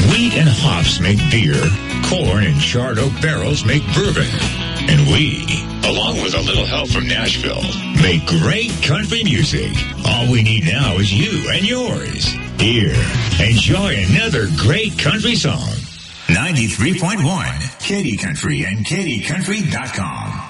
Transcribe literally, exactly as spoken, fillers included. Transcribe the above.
Wheat and hops make beer. Corn and charred oak barrels make bourbon. And we, along with a little help from Nashville, make great country music. All we need now is you and yours. Here, enjoy another great country song. ninety-three point one, Katy Country and Katy Country dot com.